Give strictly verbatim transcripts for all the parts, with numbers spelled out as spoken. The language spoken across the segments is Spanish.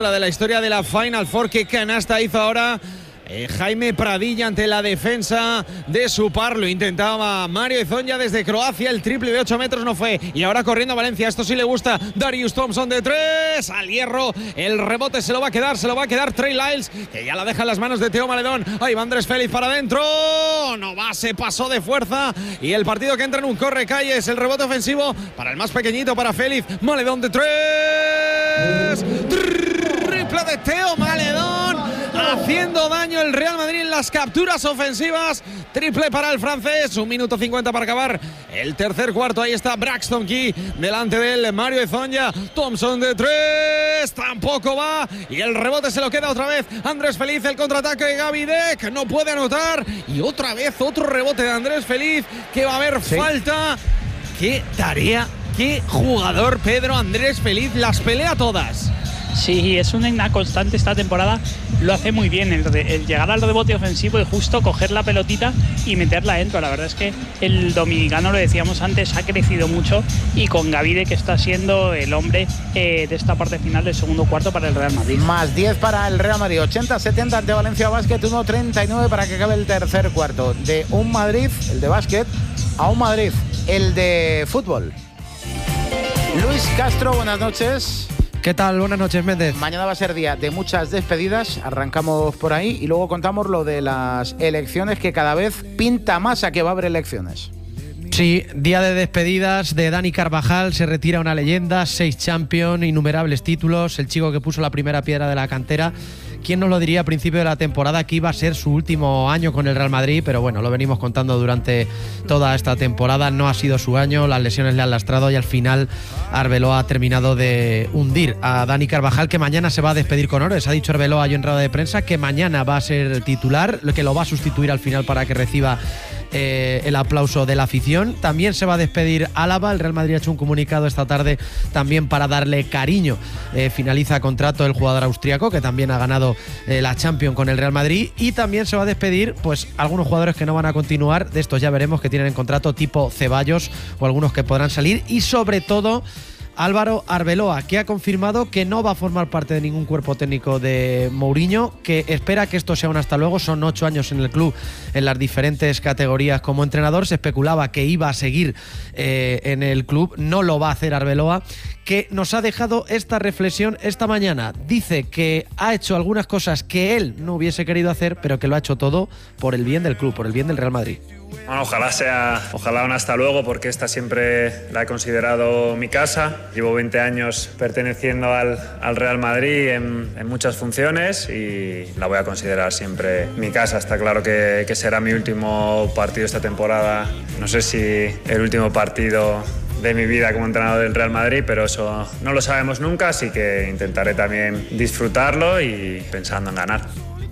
La de la historia de la Final Four. ¿Qué canasta hizo ahora eh, Jaime Pradilla ante la defensa de Supar? Lo intentaba Mario Hezonja desde Croacia, el triple de ocho metros no fue, y ahora corriendo a Valencia, esto sí le gusta. Darius Thompson de tres, al hierro, el rebote se lo va a quedar, se lo va a quedar Trey Lyles, que ya la deja en las manos de Teo Maledón. Ahí va Andrés Félix para adentro, no va, se pasó de fuerza, y el partido que entra en un corre-calles, el rebote ofensivo para el más pequeñito, para Félix. Maledón de tres, triple de Teo Maledón, haciendo daño el Real Madrid en las capturas ofensivas. Triple para el francés, un minuto cincuenta para acabar el tercer cuarto. Ahí está Braxton Key delante del Mario Hezonja. Thompson de tres, tampoco va, y el rebote se lo queda otra vez Andrés Feliz. El contraataque de Gaby Deck, no puede anotar, y otra vez otro rebote de Andrés Feliz, que va a haber sí. falta. Qué tarea, qué jugador Pedro Andrés Feliz, las pelea todas. Sí, es una constante esta temporada, lo hace muy bien, el, el llegar al rebote ofensivo y justo coger la pelotita y meterla dentro. La verdad es que el dominicano, lo decíamos antes, ha crecido mucho, y con Gavide, que está siendo el hombre eh, de esta parte final del segundo cuarto para el Real Madrid. Más diez para el Real Madrid, ochenta setenta ante Valencia Basket, uno treinta y nueve para que acabe el tercer cuarto. De un Madrid, el de básquet, a un Madrid, el de fútbol. Luis Castro, buenas noches. ¿Qué tal? Buenas noches, Méndez. Mañana va a ser día de muchas despedidas, arrancamos por ahí y luego contamos lo de las elecciones, que cada vez pinta más a que va a haber elecciones. Sí, día de despedidas de Dani Carvajal, se retira una leyenda, seis champions, innumerables títulos, el chico que puso la primera piedra de la cantera. ¿Quién nos lo diría a principio de la temporada que iba a ser su último año con el Real Madrid? Pero bueno, lo venimos contando durante toda esta temporada. No ha sido su año, las lesiones le han lastrado y al final Arbeloa ha terminado de hundir a Dani Carvajal, que mañana se va a despedir con honores. Ha dicho Arbeloa yo en rueda de prensa que mañana va a ser titular, que lo va a sustituir al final para que reciba Eh, el aplauso de la afición. También se va a despedir Álava. El Real Madrid ha hecho un comunicado esta tarde también para darle cariño. Eh, finaliza contrato el jugador austriaco, que también ha ganado eh, la Champions con el Real Madrid, y también se va a despedir pues algunos jugadores que no van a continuar. De estos ya veremos, que tienen en contrato, tipo Ceballos, o algunos que podrán salir, y sobre todo Álvaro Arbeloa, que ha confirmado que no va a formar parte de ningún cuerpo técnico de Mourinho, que espera que esto sea un hasta luego. Son ocho años en el club, en las diferentes categorías como entrenador. Se especulaba que iba a seguir eh, en el club, no lo va a hacer Arbeloa, que nos ha dejado esta reflexión esta mañana. Dice que ha hecho algunas cosas que él no hubiese querido hacer, pero que lo ha hecho todo por el bien del club, por el bien del Real Madrid. Bueno, ojalá sea, ojalá un hasta luego, porque esta siempre la he considerado mi casa. Llevo veinte años perteneciendo al, al Real Madrid en, en muchas funciones, y la voy a considerar siempre mi casa. Está claro que, que será mi último partido esta temporada. No sé si el último partido de mi vida como entrenador del Real Madrid, pero eso no lo sabemos nunca, así que intentaré también disfrutarlo y pensando en ganar.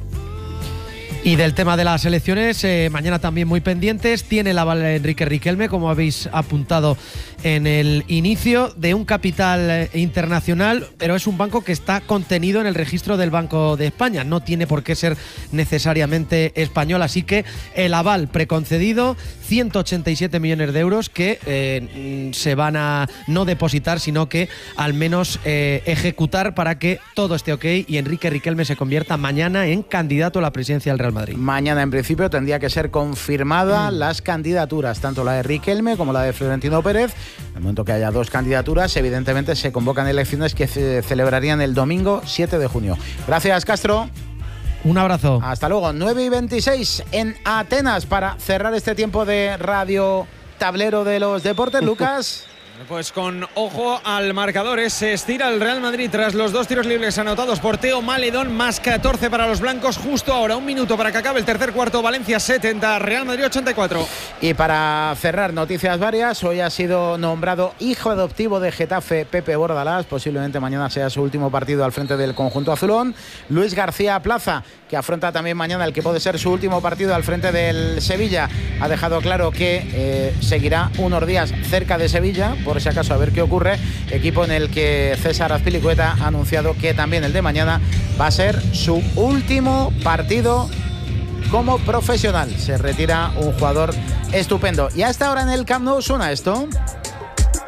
Y del tema de las elecciones, eh, mañana también muy pendientes. Tiene la aval Enrique Riquelme, como habéis apuntado en el inicio, de un capital eh, internacional, pero es un banco que está contenido en el registro del Banco de España. No tiene por qué ser necesariamente español, así que el aval preconcedido, ciento ochenta y siete millones de euros que eh, se van a no depositar, sino que al menos eh, ejecutar para que todo esté ok y Enrique Riquelme se convierta mañana en candidato a la presidencia del Real Madrid. Mañana, en principio, tendría que ser confirmada mm. las candidaturas, tanto la de Riquelme como la de Florentino Pérez. En el momento que haya dos candidaturas, evidentemente se convocan elecciones que se celebrarían el domingo siete de junio. Gracias, Castro. Un abrazo. Hasta luego. nueve y veintiséis en Atenas para cerrar este tiempo de Radio Tablero de los Deportes. Lucas. Pues con ojo al marcador, se estira el Real Madrid tras los dos tiros libres anotados por Teo Maledón, más catorce para los blancos. Justo ahora, un minuto para que acabe el tercer cuarto. Valencia setenta, Real Madrid ochenta y cuatro. Y para cerrar, noticias varias. Hoy ha sido nombrado hijo adoptivo de Getafe Pepe Bordalás. Posiblemente mañana sea su último partido al frente del conjunto azulón. Luis García Plaza, que afronta también mañana el que puede ser su último partido al frente del Sevilla, ha dejado claro que eh, seguirá unos días cerca de Sevilla, por si acaso, a ver qué ocurre. Equipo en el que César Azpilicueta ha anunciado que también el de mañana va a ser su último partido como profesional. Se retira un jugador estupendo. Y hasta ahora en el Camp Nou suena esto.